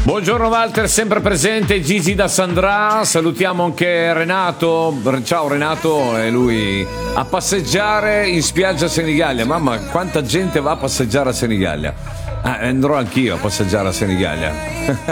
Buongiorno Walter, sempre presente, Gigi da Sandra, salutiamo anche Renato, ciao Renato, e lui a passeggiare in spiaggia a Senigallia. Mamma, quanta gente va a passeggiare a Senigallia. Andrò anch'io a passeggiare a Senigallia.